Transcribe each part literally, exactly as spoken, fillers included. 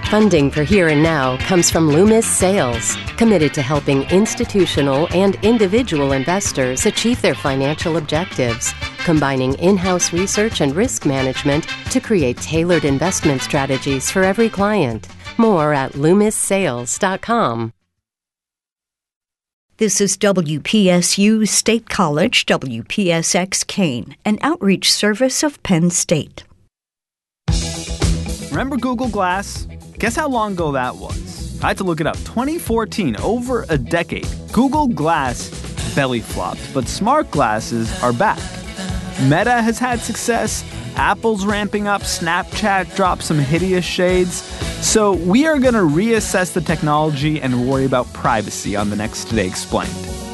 Funding for Here and Now comes from Loomis Sales, committed to helping institutional and individual investors achieve their financial objectives, combining in-house research and risk management to create tailored investment strategies for every client. More at loomis sales dot com. This is W P S U State College, W P S X Kane, an outreach service of Penn State. Remember Google Glass? Guess how long ago that was? I had to look it up. twenty fourteen, over a decade. Google Glass belly flopped, but smart glasses are back. Meta has had success. Apple's ramping up. Snapchat dropped some hideous shades. So we are going to reassess the technology and worry about privacy on the next Today Explained.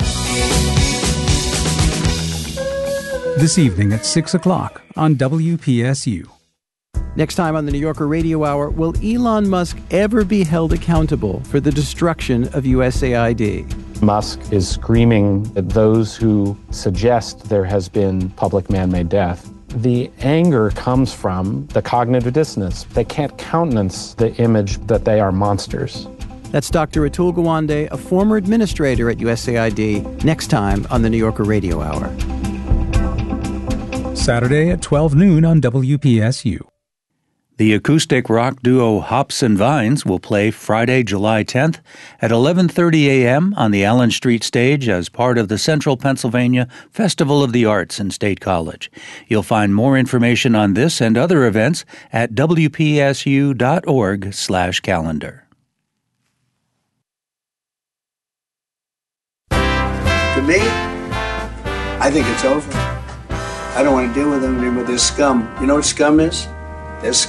This evening at six o'clock on W P S U. Next time on the New Yorker Radio Hour, will Elon Musk ever be held accountable for the destruction of U S A I D? Musk is screaming at those who suggest there has been public man-made death. The anger comes from the cognitive dissonance. They can't countenance the image that they are monsters. That's Doctor Atul Gawande, a former administrator at U S A I D, next time on the New Yorker Radio Hour. Saturday at twelve noon on W P S U. The acoustic rock duo Hops and Vines will play Friday, July tenth at eleven thirty a.m. on the Allen Street stage as part of the Central Pennsylvania Festival of the Arts in State College. You'll find more information on this and other events at w p s u dot org slash calendar. To me, I think it's over. I don't want to deal with them anymore. They're scum. You know what scum is? They're scum.